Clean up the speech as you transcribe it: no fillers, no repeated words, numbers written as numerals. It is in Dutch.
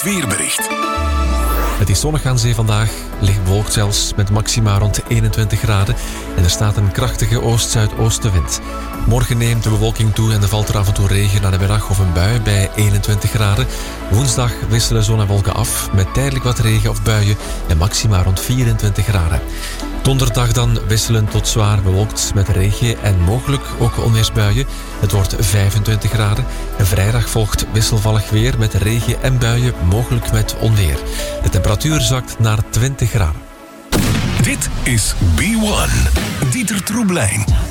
Weerbericht. Het is zonnig aan zee vandaag, licht bewolkt zelfs, met maxima rond 21 graden. En er staat een krachtige oost-zuidoostenwind. Morgen neemt de bewolking toe en er valt er af en toe regen naar de middag of een bui bij 21 graden. Woensdag wisselen zon en wolken af, met tijdelijk wat regen of buien en maxima rond 24 graden. Donderdag dan wisselend tot zwaar bewolkt met regen en mogelijk ook onweersbuien. Het wordt 25 graden. En vrijdag volgt wisselvallig weer met regen en buien, mogelijk met onweer. De temperatuur zakt naar 20 graden. Dit is B1. Dieter Troeblein.